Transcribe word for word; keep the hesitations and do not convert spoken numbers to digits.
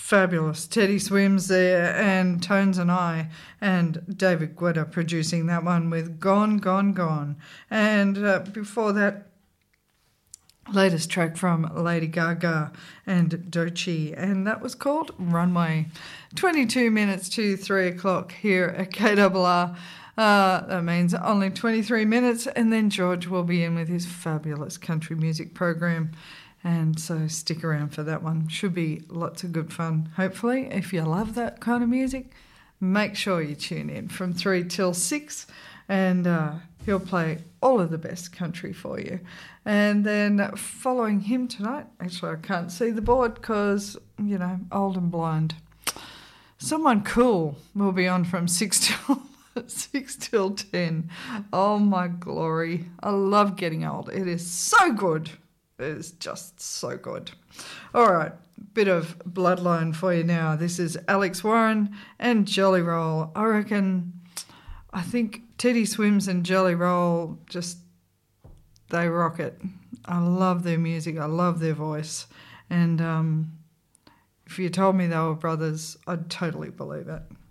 fabulous. Teddy Swims there and Tones and I, and David Guetta producing that one with Gone, Gone, Gone. And uh, before that, latest track from Lady Gaga and Doechii, and that was called Runway. twenty-two minutes to three o'clock here at K R R. Uh, that means only twenty-three minutes, and then George will be in with his fabulous country music program. And so stick around for that one. Should be lots of good fun. Hopefully, if you love that kind of music, make sure you tune in from three till six, and uh, he'll play all of the best country for you. And then following him tonight, actually I can't see the board because, you know, old and blind. Someone Cool will be on from six till six till ten. Oh my glory! I love getting old. It is so good. It is just so good. All right, bit of Bloodline for you now. This is Alex Warren and Jelly Roll. I reckon, I think Teddy Swims and Jelly Roll just, they rock it. I love their music. I love their voice. And um, if you told me they were brothers, I'd totally believe it.